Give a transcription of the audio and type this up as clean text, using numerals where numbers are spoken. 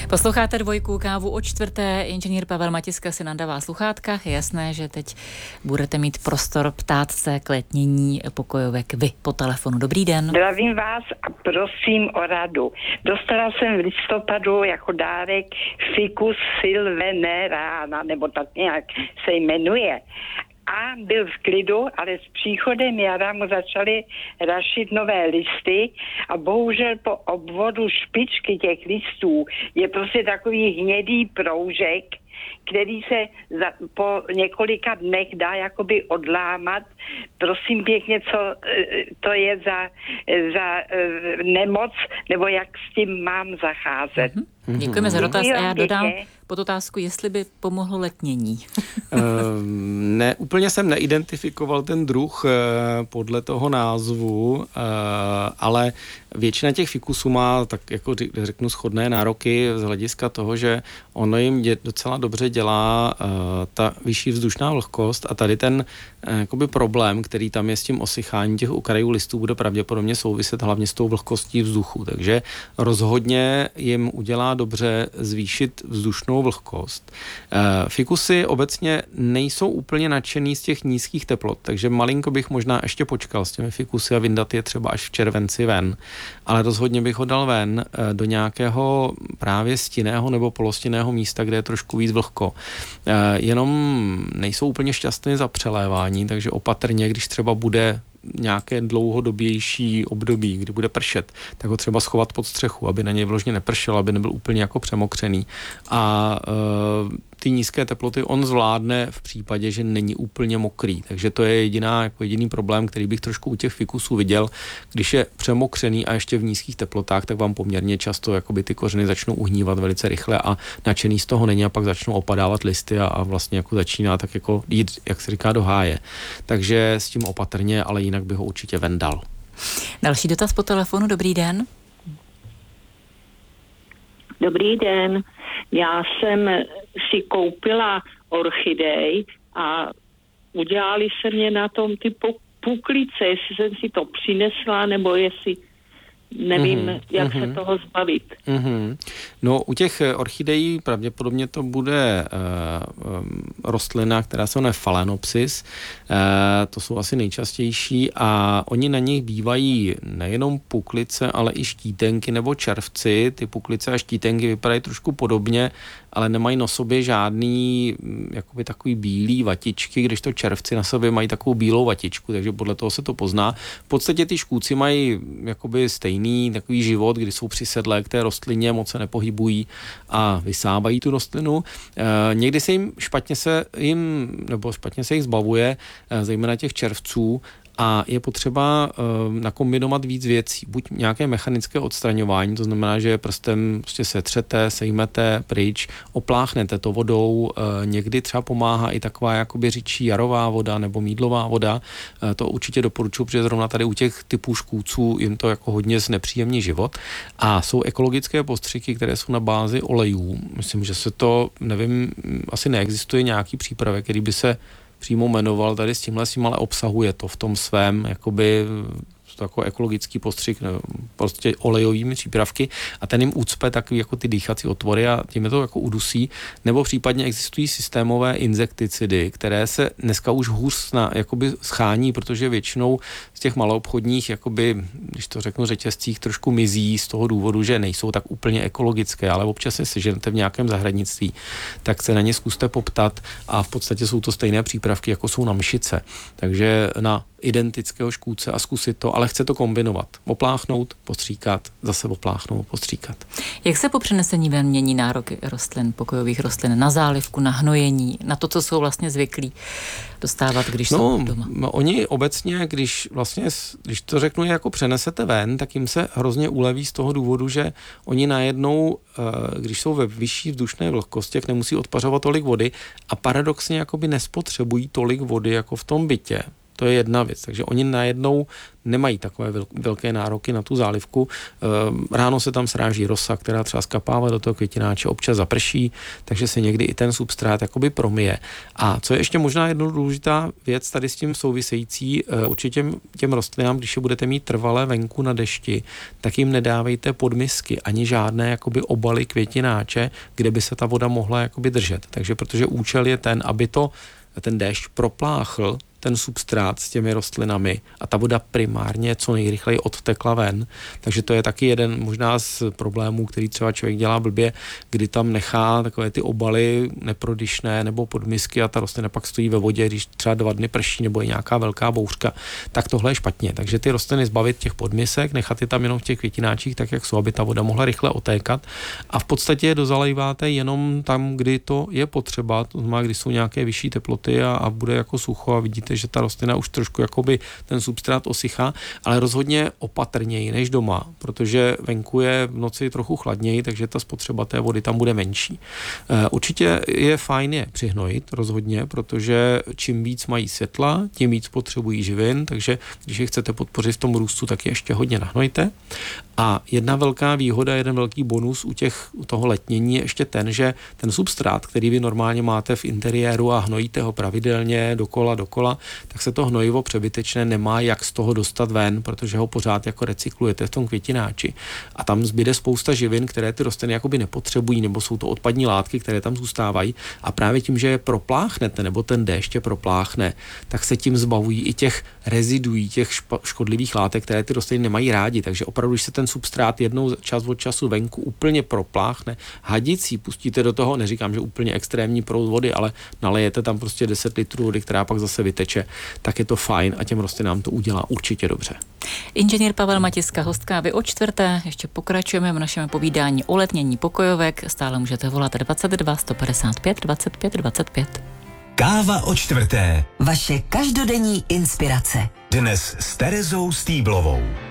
Posloucháte Dvojku, kávu o čtvrté. Inženýr Pavel Matiska si nadává sluchátka. Je jasné, že teď budete mít prostor ptát se k letnění pokojovek vy po telefonu. Dobrý den. Zdravím vás a prosím o radu. Dostala jsem v listopadu jako dárek Ficus sylvanerana, nebo tak nějak se jmenuje. A byl v klidu, ale s příchodem jara mu začaly rašit nové listy a bohužel po obvodu špičky těch listů je prostě takový hnědý proužek, který se po několika dnech dá jakoby odlámat. Prosím pěkně, co to je za nemoc, nebo jak s tím mám zacházet. Děkujeme za dotaz a já dodám pod otázku, jestli by pomohlo letnění. Ne, úplně jsem neidentifikoval ten druh podle toho názvu, ale většina těch fikusů má, tak jako řeknu, shodné nároky z hlediska toho, že ono jim docela dobře dělá ta vyšší vzdušná vlhkost a tady ten jakoby problém, který tam je s tím osycháním těch okrajů listů, bude pravděpodobně souviset hlavně s tou vlhkostí vzduchu. Takže rozhodně jim udělá dobře zvýšit vzdušnou vlhkost. Fikusy obecně nejsou úplně nadšený z těch nízkých teplot, takže malinko bych možná ještě počkal s těmi fikusy a vyndat je třeba až v červenci ven. Ale rozhodně bych ho dal ven do nějakého právě stinného nebo polostinného místa, kde je trošku víc vlhko. Jenom nejsou úplně šťastné za přelévání, takže opatrně, když třeba bude nějaké dlouhodobější období, kdy bude pršet, tak ho třeba schovat pod střechu, aby na něj vložně nepršel, aby nebyl úplně jako přemokřený. A ty nízké teploty on zvládne v případě, že není úplně mokrý. Takže to je jediný problém, který bych trošku u těch fikusů viděl. Když je přemokřený a ještě v nízkých teplotách, tak vám poměrně často jakoby ty kořeny začnou uhnívat velice rychle a nadšený z toho není a pak začnou opadávat listy a vlastně jako začíná tak jako jít, jak se říká, do háje. Takže s tím opatrně, ale jinak bych ho určitě vendal. Další dotaz po telefonu. Dobrý den. Dobrý den. Já jsem si koupila orchidej a udělali se mě na tom ty puklice, jestli jsem si to přinesla, nebo jestli nevím, jak se toho zbavit. No, u těch orchidejí pravděpodobně to bude rostlina, která se jmenuje Phalaenopsis. To jsou asi nejčastější a oni na nich bývají nejenom puklice, ale i štítenky nebo červci. Ty puklice a štítenky vypadají trošku podobně, ale nemají na sobě žádný jakoby takový bílý vatičky, když to červci na sobě mají takovou bílou vatičku, takže podle toho se to pozná. V podstatě ty škůdci mají jakoby stejný takový život, kdy jsou přisedlé k té rostlině, moc se nepohybují a vysávají tu rostlinu. Někdy se jim špatně se jich zbavuje, zejména těch červců, a je potřeba nakombinovat víc věcí. Buď nějaké mechanické odstraňování, to znamená, že prstem prostě setřete, sejmete pryč, opláchnete to vodou, někdy třeba pomáhá i taková jakoby řidčí jarová voda nebo mýdlová voda. To určitě doporučuji, protože zrovna tady u těch typů škůdců jim to jako hodně znepříjemní život. A jsou ekologické postřiky, které jsou na bázi olejů. Myslím, že se to, nevím, asi neexistuje nějaký přípravek, který by se přímo jmenoval tady s tímhle, ale obsahuje to v tom svém, jakoby jako ekologický postřik, prostě olejovými přípravky a ten jim ucpe takový jako ty dýchací otvory a tím je to jako udusí, nebo případně existují systémové insekticidy, které se dneska už hůř jakoby schání, protože většinou z těch maloobchodních, jakoby, když to řeknu, řetězcích trošku mizí z toho důvodu, že nejsou tak úplně ekologické, ale občas se seženete v nějakém zahradnictví, tak se na ně zkuste poptat a v podstatě jsou to stejné přípravky, jako jsou na mšice. Takže na identického škůdce a zkusit to, ale chce to kombinovat. Opláchnout, postříkat, zase opláchnout, postříkat. Jak se po přenesení ven mění nároky rostlin, pokojových rostlin na zálivku, na hnojení, na to, co jsou vlastně zvyklí dostávat, když jsou doma? Oni obecně, když to řeknu, jako přenesete ven, tak jim se hrozně uleví z toho důvodu, že oni najednou, když jsou ve vyšší vzdušné vlhkosti, nemusí odpařovat tolik vody a paradoxně jakoby nespotřebují tolik vody jako v tom bytě. To je jedna věc. Takže oni najednou nemají takové velké nároky na tu zálivku. Ráno se tam sráží rosa, která třeba skapává do toho květináče, občas zaprší, takže se někdy i ten substrát jakoby promije. A co je ještě možná jedna důležitá věc tady s tím související, určitě těm rostlinám, když je budete mít trvalé venku na dešti, tak jim nedávejte podmisky, ani žádné jakoby obaly květináče, kde by se ta voda mohla jakoby držet. Takže protože účel je ten, aby ten déšť propláchl ten substrát s těmi rostlinami a ta voda primárně co nejrychleji odtekla ven. Takže to je taky jeden možná z problémů, který třeba člověk dělá blbě, kdy tam nechá takové ty obaly neprodyšné nebo podmisky a ta rostlina pak stojí ve vodě, když třeba 2 dny prší nebo je nějaká velká bouřka, tak tohle je špatně. Takže ty rostliny zbavit těch podmisek, nechat je tam jenom v těch květináčích, tak jak jsou, aby ta voda mohla rychle otékat a v podstatě je dozalejváte jenom tam, kdy to je potřeba, to znamená, když jsou nějaké vyšší teploty a bude jako sucho a vidíte, že ta rostlina už trošku jakoby ten substrát osychá, ale rozhodně opatrněji než doma, protože venku je v noci trochu chladněji, takže ta spotřeba té vody tam bude menší. Určitě je fajn je přihnojit, rozhodně, protože čím víc mají světla, tím víc potřebují živin, takže když je chcete podpořit v tom růstu, tak je ještě hodně nahnojte. A jedna velká výhoda, jeden velký bonus u toho letnění je ještě ten, že ten substrát, který vy normálně máte v interiéru a hnojíte ho pravidelně dokola, tak se to hnojivo přebytečné nemá jak z toho dostat ven, protože ho pořád jako recyklujete v tom květináči. A tam zbyde spousta živin, které ty rostliny jakoby nepotřebují, nebo jsou to odpadní látky, které tam zůstávají. A právě tím, že je propláchnete, nebo ten déšť je propláchne, tak se tím zbavují i těch reziduí, těch škodlivých látek, které ty rostliny nemají rádi. Takže opravdu, když se ten substrát jednou čas od času venku úplně propláchne, hadicí pustíte do toho, neříkám, že úplně extrémní proud vody, ale nalejete tam prostě 10 litrů vody, která pak zase vyteče, tak je to fajn a těm rostlinám to udělá určitě dobře. Inženýr Pavel Matiska, hostka Vy o čtvrté. Ještě pokračujeme v našem povídání o letnění pokojovek. Stále můžete volat 22 155 25 25. Káva o čtvrté. Vaše každodenní inspirace. Dnes s Terezou Stýblovou.